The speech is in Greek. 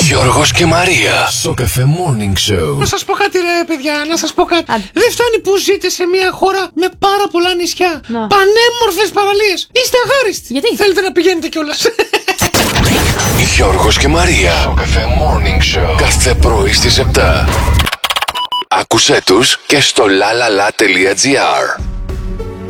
Γιώργος και Μαρία στο Cafe Morning Show. Να σας πω κάτι ρε παιδιά, να σας πω κάτι. Δεν φτάνει που ζείτε σε μια χώρα με πάρα πολλά νησιά, πανέμορφες παραλίες. Είστε αγάριστοι. Γιατί? Θέλετε να πηγαίνετε κιόλας. Γιώργος και Μαρία στο Cafe Morning Show. Κάθε πρωί στις 7. Άκουσέ τους και στο lalala.gr.